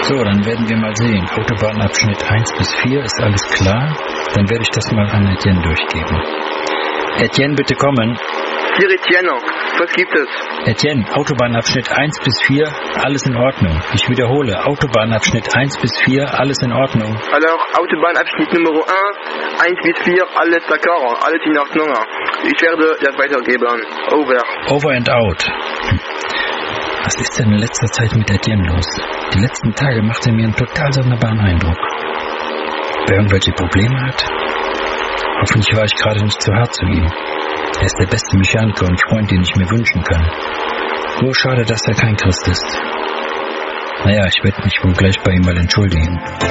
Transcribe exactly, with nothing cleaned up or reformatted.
So, dann werden wir mal sehen. Autobahnabschnitt eins bis vier ist alles klar. Dann werde ich das mal an Etienne durchgeben. Etienne, bitte kommen. Hier, Etienne, was gibt es? Etienne, Autobahnabschnitt eins bis vier, alles in Ordnung. Ich wiederhole, Autobahnabschnitt eins bis vier, alles in Ordnung. Alors, Autobahnabschnitt Nummer eins, eins bis vier, alles d'accord, alles in Ordnung. Ich werde das weitergeben. Over. Over and out. Hm. Was ist denn in letzter Zeit mit Etienne los? Die letzten Tage macht er mir einen total sonderbaren Eindruck. Ob er irgendwelche Probleme hat? Hoffentlich war ich gerade nicht zu hart zu ihm. Er ist der beste Mechaniker und Freund, den ich mir wünschen kann. Nur schade, dass er kein Christ ist. Naja, ich werde mich wohl gleich bei ihm mal entschuldigen.